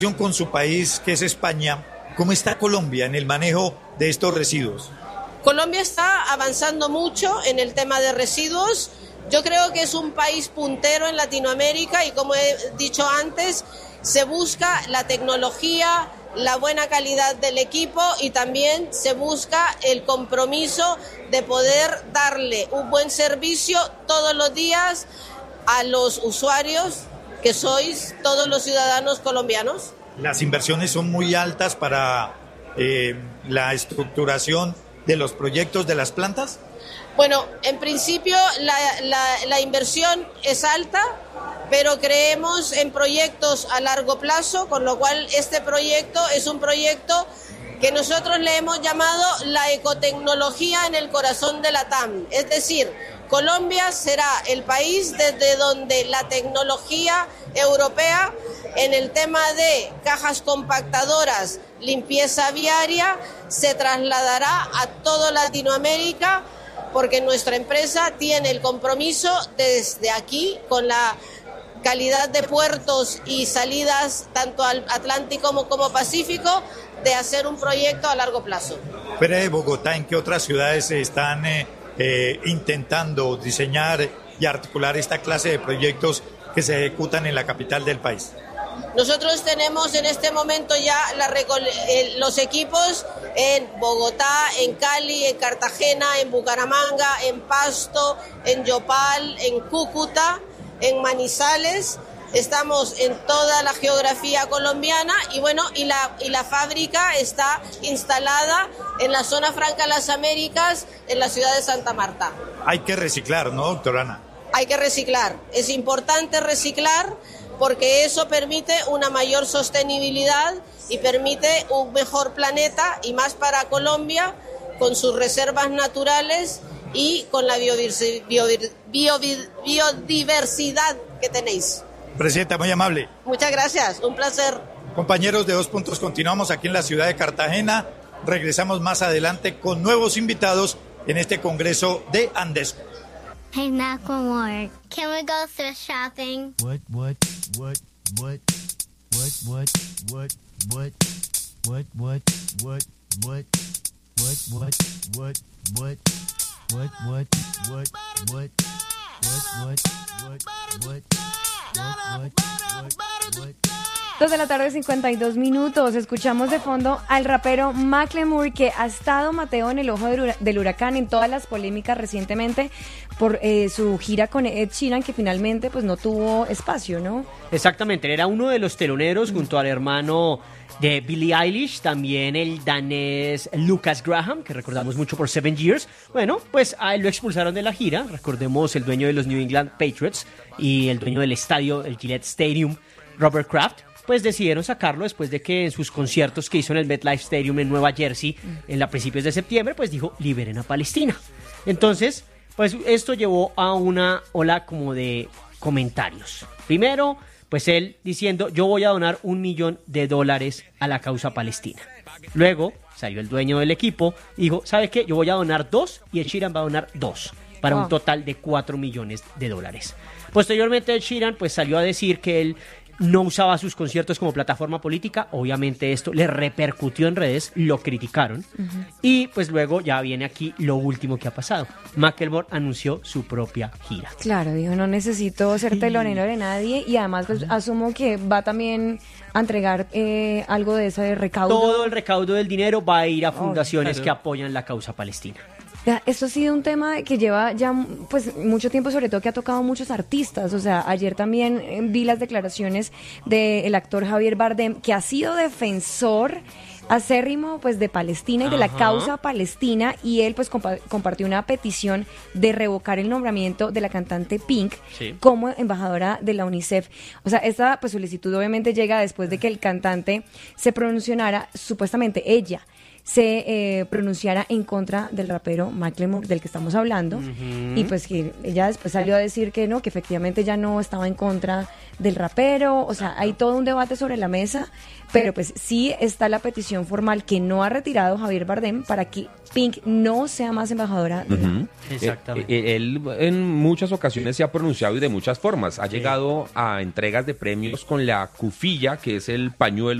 con su país, que es España, ¿cómo está Colombia en el manejo de estos residuos? Colombia está avanzando mucho en el tema de residuos. Yo creo que es un país puntero en Latinoamérica y, como he dicho antes, se busca la tecnología, la buena calidad del equipo y también se busca el compromiso de poder darle un buen servicio todos los días a los usuarios que sois todos los ciudadanos colombianos. Las inversiones son muy altas para la estructuración de los proyectos de las plantas. Bueno, en principio la inversión es alta, pero creemos en proyectos a largo plazo, con lo cual este proyecto es un proyecto que nosotros le hemos llamado la ecotecnología en el corazón de la TAM. Es decir, Colombia será el país desde donde la tecnología europea en el tema de cajas compactadoras, limpieza viaria, se trasladará a toda Latinoamérica, porque nuestra empresa tiene el compromiso desde aquí con la calidad de puertos y salidas tanto al Atlántico como Pacífico, de hacer un proyecto a largo plazo. Fuera de Bogotá, ¿en qué otras ciudades se están intentando diseñar y articular esta clase de proyectos que se ejecutan en la capital del país? Nosotros tenemos en este momento ya los equipos en Bogotá, en Cali, en Cartagena, en Bucaramanga, en Pasto, en Yopal, en Cúcuta, en Manizales. Estamos en toda la geografía colombiana y bueno, y la fábrica está instalada en la zona franca de las Américas, en la ciudad de Santa Marta. Hay que reciclar, ¿no, doctora Ana? Hay que reciclar. Es importante reciclar porque eso permite una mayor sostenibilidad y permite un mejor planeta, y más para Colombia, con sus reservas naturales y con la biodiversidad que tenéis. Presidenta, muy amable. Muchas gracias, un placer. Compañeros de Dos Puntos, continuamos aquí en la ciudad de Cartagena. Regresamos más adelante con nuevos invitados en este congreso de Andesco. Hey, Macklemore, can we go thrift shopping? What? Dos de la tarde, 52 minutos. Escuchamos de fondo al rapero Macklemore, que ha estado, Mateo, en el ojo del huracán en todas las polémicas recientemente por su gira con Ed Sheeran, que finalmente pues no tuvo espacio, ¿no? Exactamente, él era uno de los teloneros junto al hermano de Billie Eilish, también el danés Lucas Graham, que recordamos mucho por 7 Years. Bueno, pues a él lo expulsaron de la gira. Recordemos, el dueño de los New England Patriots y el dueño del estadio, el Gillette Stadium, Robert Kraft, pues decidieron sacarlo después de que en sus conciertos que hizo en el MetLife Stadium en Nueva Jersey a principios de septiembre, pues dijo: liberen a Palestina. Entonces, pues esto llevó a una ola como de comentarios. Primero, pues él diciendo: yo voy a donar $1 millón a la causa palestina. Luego salió el dueño del equipo y dijo: ¿sabe qué? Yo voy a donar 2 y Ed Sheeran va a donar 2, para un total de $4 millones. Posteriormente, Ed Sheeran pues salió a decir que él no usaba sus conciertos como plataforma política. Obviamente esto le repercutió en redes, lo criticaron. Y pues luego ya viene aquí lo último que ha pasado. Macklemore anunció su propia gira. Claro, dijo: no necesito ser telonero de nadie, y además pues asumo que va también a entregar algo de ese recaudo. Todo el recaudo del dinero va a ir a fundaciones que apoyan la causa palestina. Esto ha sido un tema que lleva ya pues mucho tiempo, sobre todo que ha tocado a muchos artistas. O sea, ayer también vi las declaraciones del actor Javier Bardem, que ha sido defensor acérrimo pues de Palestina y de la causa palestina, y él pues compartió una petición de revocar el nombramiento de la cantante Pink como embajadora de la UNICEF. O sea, esta pues solicitud obviamente llega después de que el cantante se pronunciara, supuestamente ella se pronunciara en contra del rapero Macklemore, del que estamos hablando, y pues que ella después salió a decir que no, que efectivamente ya no estaba en contra del rapero. O sea, hay todo un debate sobre la mesa, pero pues sí está la petición formal que no ha retirado Javier Bardem para que Pink no sea más embajadora de la... Exactamente. Él en muchas ocasiones se ha pronunciado y de muchas formas. Ha llegado a entregas de premios con la cufilla, que es el pañuelo